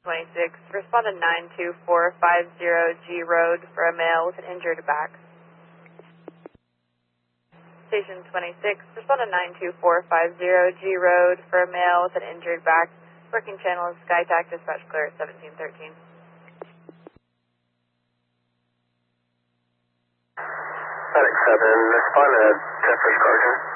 26, respond to 92450G Road for a male with an injured back. Station 26, respond to 92450G Road for a male with an injured back. Working channel is SkyTac, dispatch clear at 1713. FedEx 7, respond to Jeffers Carson.